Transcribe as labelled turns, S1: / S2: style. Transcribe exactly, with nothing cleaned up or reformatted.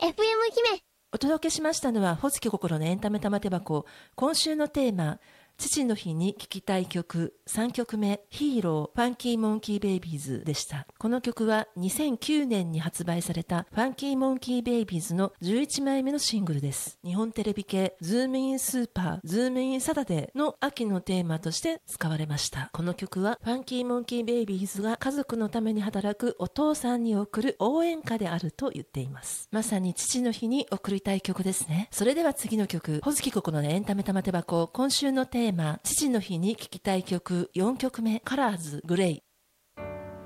S1: エフエム 姫。
S2: お届けしましたのは、ほつき心のエンタメ玉手箱。今週のテーマ、父の日に聴きたい曲、さんきょくめ、ヒーロー、ファンキーモンキーベイビーズでした。この曲はにせんきゅうねんに発売されたファンキーモンキーベイビーズのじゅういちまいめのシングルです。日本テレビ系、ズームインスーパー、ズームインサタデーの秋のテーマとして使われました。この曲は、ファンキーモンキーベイビーズが家族のために働くお父さんに送る応援歌であると言っています。まさに父の日に送りたい曲ですね。それでは次の曲、ほずきここのエンタメ玉手箱、今週のテーマ、父の日に聴きたい曲よんきょくめ、カラーズグレイ。